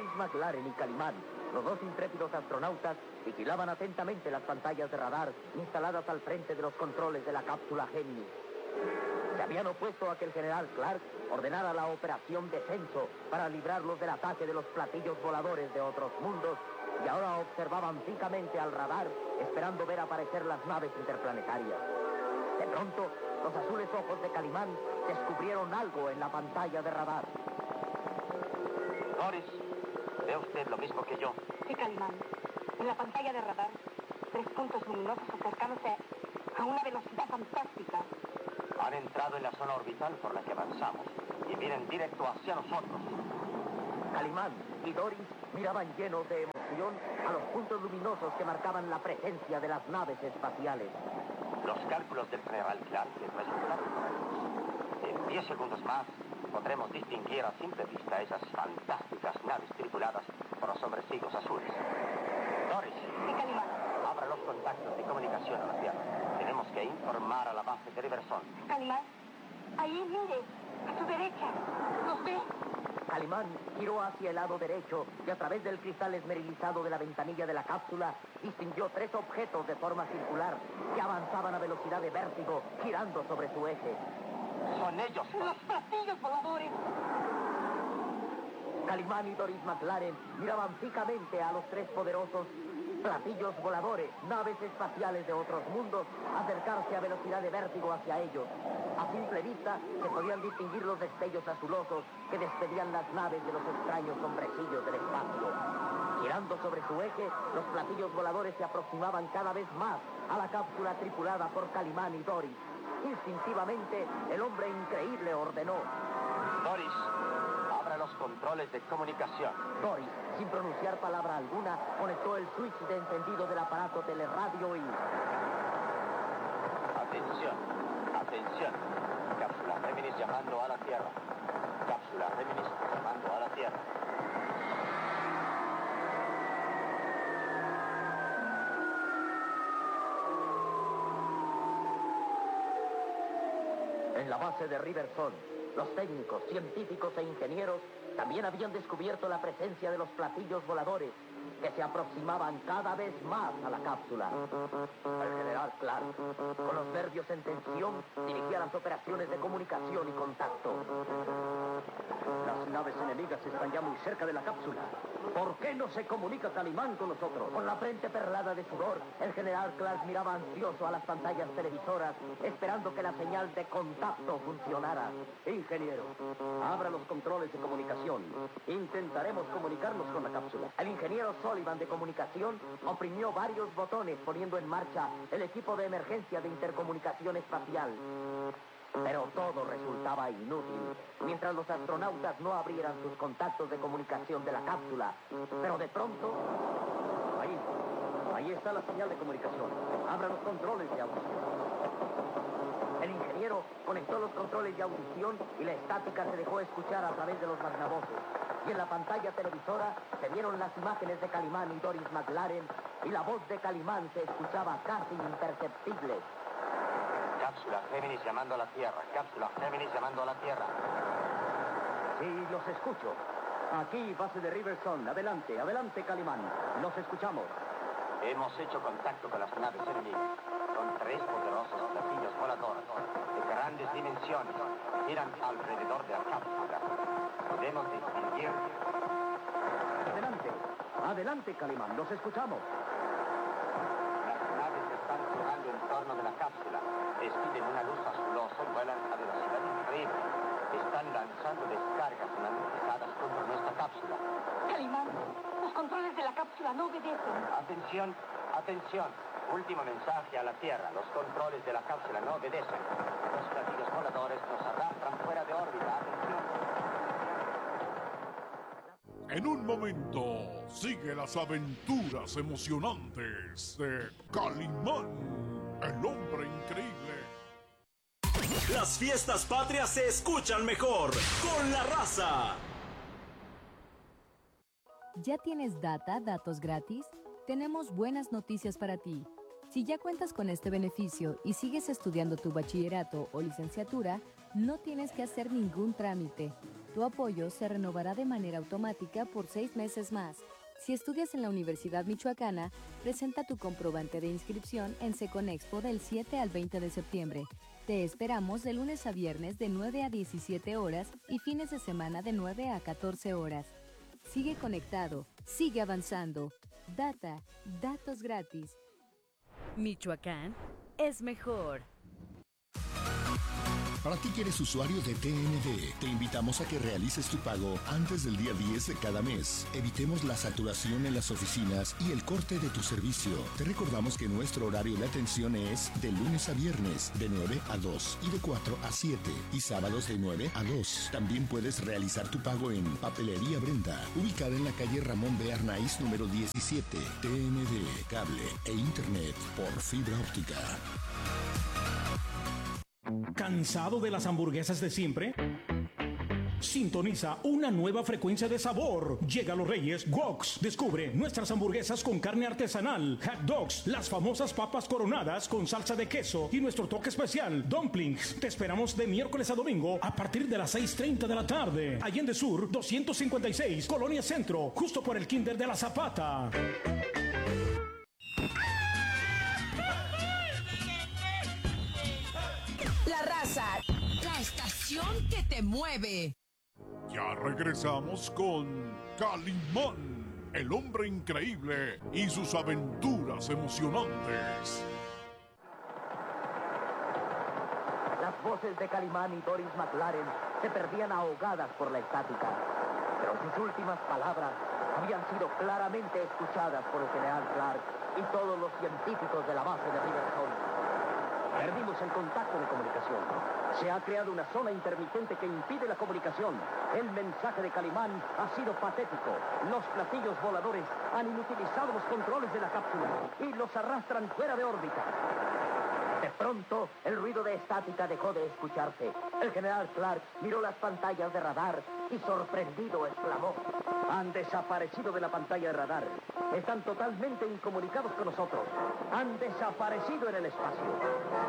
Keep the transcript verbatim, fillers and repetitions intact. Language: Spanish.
Doris McLaren y Calimán, los dos intrépidos astronautas, vigilaban atentamente las pantallas de radar instaladas al frente de los controles de la cápsula Géminis. Se habían opuesto a que el general Clark ordenara la operación Descenso para librarlos del ataque de los platillos voladores de otros mundos, y ahora observaban fijamente al radar, esperando ver aparecer las naves interplanetarias. De pronto, los azules ojos de Calimán descubrieron algo en la pantalla de radar. Doris, ¿ve usted lo mismo que yo? Sí, Calimán. En la pantalla de radar, tres puntos luminosos acercándose a una velocidad fantástica. Han entrado en la zona orbital por la que avanzamos y vienen directo hacia nosotros. Calimán y Doris miraban llenos de emoción a los puntos luminosos que marcaban la presencia de las naves espaciales. Los cálculos del general Clark resultaron correctos. En diez segundos más podremos distinguir a simple vista esas fantásticas naves tripuladas por los hombrecitos azules. Doris. Sí, Calimán. Abra los contactos de comunicación a la Tierra. Tenemos que informar a la base de Riverson. Calimán, ahí mire, a su derecha. ¿Los ve? Calimán giró hacia el lado derecho y a través del cristal esmerilizado de la ventanilla de la cápsula distinguió tres objetos de forma circular que avanzaban a velocidad de vértigo, girando sobre su eje. Son ellos. Los platillos voladores. Calimán y Doris McLaren miraban fijamente a los tres poderosos platillos voladores, naves espaciales de otros mundos, acercarse a velocidad de vértigo hacia ellos. A simple vista se podían distinguir los destellos azulosos que despedían las naves de los extraños hombrecillos del espacio. Girando sobre su eje, los platillos voladores se aproximaban cada vez más a la cápsula tripulada por Calimán y Doris. Instintivamente, el hombre increíble ordenó: Doris, abra los controles de comunicación. Doris, sin pronunciar palabra alguna, conectó el switch de encendido del aparato teleradio y... Atención, atención. Cápsula Géminis llamando a la Tierra. Cápsula Géminis llamando a la Tierra. En la base de Riverson, los técnicos, científicos e ingenieros también habían descubierto la presencia de los platillos voladores que se aproximaban cada vez más a la cápsula. El general Clark, con los nervios en tensión, dirigía las operaciones de comunicación y contacto. Las naves enemigas están ya muy cerca de la cápsula. ¿Por qué no se comunica Calimán con nosotros? Con la frente perlada de sudor, el general Clark miraba ansioso a las pantallas televisoras, esperando que la señal de contacto funcionara. Ingeniero, abra los controles de comunicación. Intentaremos comunicarnos con la cápsula. El ingeniero Sullivan de comunicación oprimió varios botones poniendo en marcha el equipo de emergencia de intercomunicación espacial. Pero todo resultaba inútil, mientras los astronautas no abrieran sus contactos de comunicación de la cápsula. Pero de pronto... Ahí, ahí está la señal de comunicación. Abra los controles de audición. El ingeniero conectó los controles de audición y la estática se dejó escuchar a través de los magnavoces. Y en la pantalla televisora se vieron las imágenes de Calimán y Doris McLaren y la voz de Calimán se escuchaba casi imperceptible. Cápsula Géminis llamando a la Tierra. Cápsula Géminis llamando a la Tierra. Sí, los escucho. Aquí, base de Riverson. Adelante, adelante, Calimán. Los escuchamos. Hemos hecho contacto con las naves enemigas. Son tres poderosos platillos voladores de grandes dimensiones. Giran alrededor de la cápsula. Podemos distinguir... Adelante, adelante, Calimán. Los escuchamos. Las naves están girando en torno de la cápsula. Despiden una luz azulosa y vuelan a velocidad increíble. Están lanzando descargas magnetizadas contra nuestra cápsula. Calimán, los controles de la cápsula no obedecen. Atención, atención. Último mensaje a la Tierra. Los controles de la cápsula no obedecen. Los platillos voladores nos arrastran fuera de órbita. Atención. En un momento, sigue las aventuras emocionantes de Calimán, el hombre increíble. Las fiestas patrias se escuchan mejor con La Raza. ¿Ya tienes data, datos gratis? Tenemos buenas noticias para ti. Si ya cuentas con este beneficio y sigues estudiando tu bachillerato o licenciatura, No tienes que hacer ningún trámite. Tu apoyo se renovará de manera automática por seis meses más. Si estudias en la Universidad Michoacana, presenta tu comprobante de inscripción en Seconexpo del siete al veinte de septiembre. Te esperamos de lunes a viernes de nueve a diecisiete horas y fines de semana de nueve a catorce horas. Sigue conectado, sigue avanzando. Data, datos gratis. Michoacán es mejor. Para ti que eres usuario de T N D, te invitamos a que realices tu pago antes del día diez de cada mes. Evitemos la saturación en las oficinas y el corte de tu servicio. Te recordamos que nuestro horario de atención es de lunes a viernes, de nueve a dos y de cuatro a siete, y sábados de nueve a dos. También puedes realizar tu pago en Papelería Brenda, ubicada en la calle Ramón B. Arnaiz, número diecisiete. T N D, cable e internet por fibra óptica. ¿Cansado de las hamburguesas de siempre? Sintoniza una nueva frecuencia de sabor. Llega a Los Reyes Woks. Descubre nuestras hamburguesas con carne artesanal, hot dogs, las famosas papas coronadas con salsa de queso y nuestro toque especial, dumplings. Te esperamos de miércoles a domingo a partir de las seis treinta de la tarde. Allende Sur, doscientos cincuenta y seis, Colonia Centro, justo por el Kinder de la Zapata. La Raza, la estación que te mueve. Ya regresamos con Calimán, el hombre increíble y sus aventuras emocionantes. Las voces de Calimán y Doris McLaren se perdían ahogadas por la estática, pero sus últimas palabras habían sido claramente escuchadas por el general Clark y todos los científicos de la base de Riverton. Perdimos el contacto de comunicación. Se ha creado una zona intermitente que impide la comunicación. El mensaje de Calimán ha sido patético. Los platillos voladores han inutilizado los controles de la cápsula y los arrastran fuera de órbita. De pronto, el ruido de estática dejó de escucharse. El general Clark miró las pantallas de radar y sorprendido exclamó: han desaparecido de la pantalla de radar. Están totalmente incomunicados con nosotros. Han desaparecido en el espacio.